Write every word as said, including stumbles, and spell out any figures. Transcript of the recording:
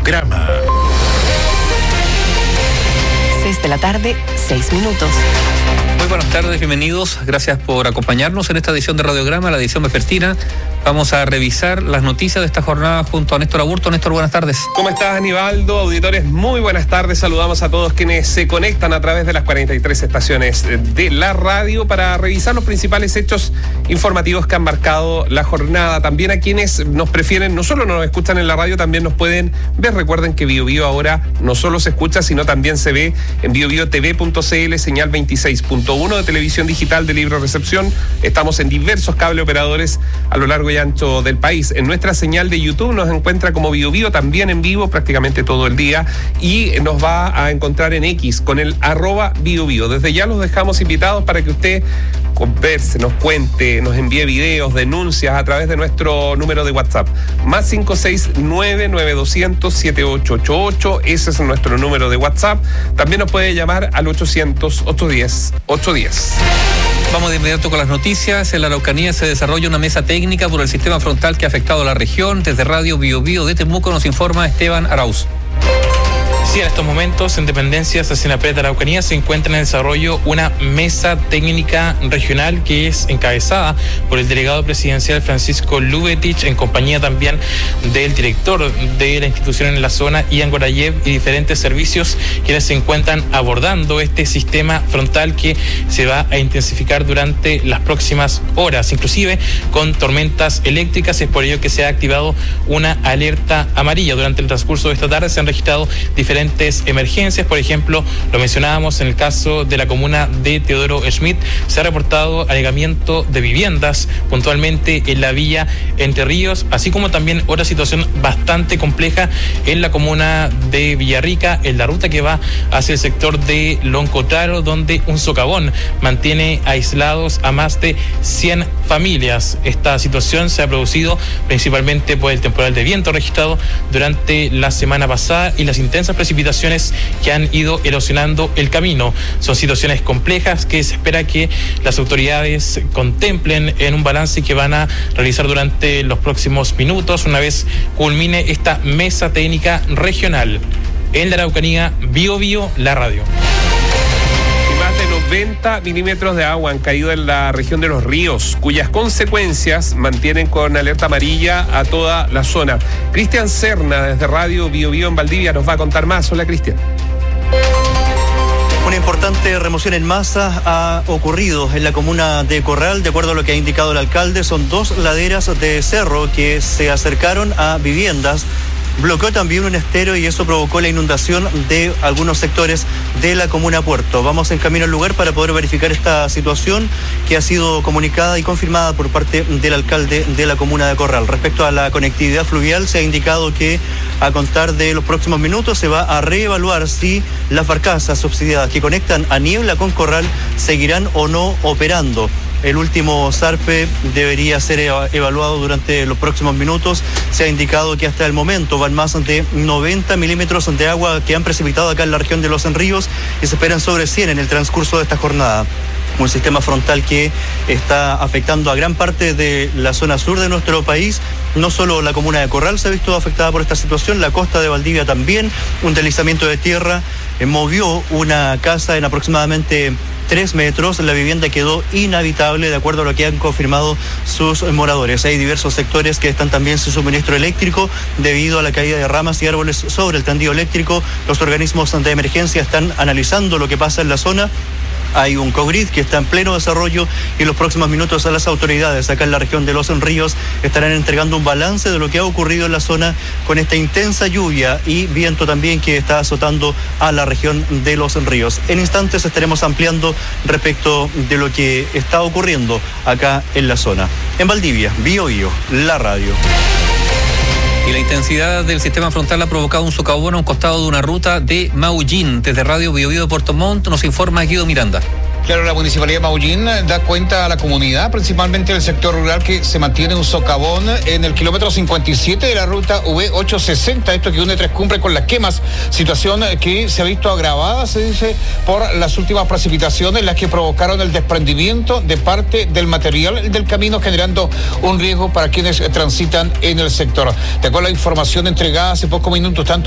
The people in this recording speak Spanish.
Radiograma. seis de la tarde, seis minutos. Muy buenas tardes, bienvenidos. Gracias por acompañarnos en esta edición de Radiograma, la edición vespertina. Vamos a revisar las noticias de esta jornada junto a Néstor Aburto. Néstor, buenas tardes. ¿Cómo estás, Aníbaldo? Auditores, muy buenas tardes. Saludamos a todos quienes se conectan a través de las cuarenta y tres estaciones de la radio para revisar los principales hechos informativos que han marcado la jornada. También a quienes nos prefieren, no solo nos escuchan en la radio, también nos pueden ver. Recuerden que Bio Bio ahora no solo se escucha, sino también se ve en bio bio t v punto c l, señal veintiséis punto uno de televisión digital de libre recepción. Estamos en diversos cable operadores a lo largo y ancho del país. En nuestra señal de YouTube nos encuentra como Bio Bio, también en vivo prácticamente todo el día, y nos va a encontrar en X con el arroba Bio Bio. Desde ya los dejamos invitados para que usted converse, nos cuente, nos envíe videos, denuncias a través de nuestro número de WhatsApp, más cinco seis nueve nueve dos cero cero siete ocho ocho ocho. Ese es nuestro número de WhatsApp. También nos puede llamar al ochocientos, ochocientos diez, ochocientos diez. Vamos de inmediato con las noticias. En la Araucanía se desarrolla una mesa técnica por el sistema frontal que ha afectado a la región. Desde Radio Bio Bio de Temuco nos informa Esteban Arauz. Sí, en estos momentos en dependencias de Senapred de Araucanía se encuentra en desarrollo una mesa técnica regional que es encabezada por el delegado presidencial Francisco Lubetich, en compañía también del director de la institución en la zona, Ian Gorayev, y diferentes servicios quienes se encuentran abordando este sistema frontal que se va a intensificar durante las próximas horas, inclusive con tormentas eléctricas. Es por ello que se ha activado una alerta amarilla. Durante el transcurso de esta tarde se han registrado diferentes emergencias. Por ejemplo, lo mencionábamos en el caso de la comuna de Teodoro Schmidt, se ha reportado allegamiento de viviendas puntualmente en la vía Entre Ríos, así como también otra situación bastante compleja en la comuna de Villarrica, en la ruta que va hacia el sector de Loncotraro, donde un socavón mantiene aislados a más de cien familias. Esta situación se ha producido principalmente por el temporal de viento registrado durante la semana pasada y las intensas precipitaciones que han ido erosionando el camino. Son situaciones complejas que se espera que las autoridades contemplen en un balance que van a realizar durante los próximos minutos, una vez culmine esta mesa técnica regional. En la Araucanía, Bio Bio, la radio. noventa milímetros de agua han caído en la región de Los Ríos, cuyas consecuencias mantienen con alerta amarilla a toda la zona. Cristian Serna, desde Radio Bio Bio en Valdivia, nos va a contar más. Hola, Cristian. Una importante remoción en masa ha ocurrido en la comuna de Corral. De acuerdo a lo que ha indicado el alcalde, son dos laderas de cerro que se acercaron a viviendas. Bloqueó también un estero y eso provocó la inundación de algunos sectores de la comuna Puerto. Vamos en camino al lugar para poder verificar esta situación que ha sido comunicada y confirmada por parte del alcalde de la comuna de Corral. Respecto a la conectividad fluvial, se ha indicado que a contar de los próximos minutos se va a reevaluar si las barcazas subsidiadas que conectan a Niebla con Corral seguirán o no operando. El último zarpe debería ser evaluado durante los próximos minutos. Se ha indicado que hasta el momento van más de noventa milímetros de agua que han precipitado acá en la región de Los Ríos y se esperan sobre cien en el transcurso de esta jornada. Un sistema frontal que está afectando a gran parte de la zona sur de nuestro país. No solo la comuna de Corral se ha visto afectada por esta situación, la costa de Valdivia también. Un deslizamiento de tierra eh, movió una casa en aproximadamente tres metros, la vivienda quedó inhabitable de acuerdo a lo que han confirmado sus moradores. Hay diversos sectores que están también sin suministro eléctrico debido a la caída de ramas y árboles sobre el tendido eléctrico. Los organismos de emergencia están analizando lo que pasa en la zona. Hay un COGRID que está en pleno desarrollo y en los próximos minutos a las autoridades acá en la región de Los Ríos estarán entregando un balance de lo que ha ocurrido en la zona con esta intensa lluvia y viento también que está azotando a la región de Los Ríos. En instantes estaremos ampliando respecto de lo que está ocurriendo acá en la zona. En Valdivia, Bio Bio, la radio. Y la intensidad del sistema frontal ha provocado un socavón a un costado de una ruta de Maullín. Desde Radio Bio Bio de Puerto Montt nos informa Guido Miranda. Claro, la Municipalidad de Maullín da cuenta a la comunidad, principalmente del sector rural, que se mantiene un socavón en el kilómetro cincuenta y siete de la ruta V ochocientos sesenta, esto que une Tres Cumbres con Las Quemas, situación que se ha visto agravada, se dice, por las últimas precipitaciones, las que provocaron el desprendimiento de parte del material del camino, generando un riesgo para quienes transitan en el sector. De acuerdo a la información entregada hace pocos minutos, tanto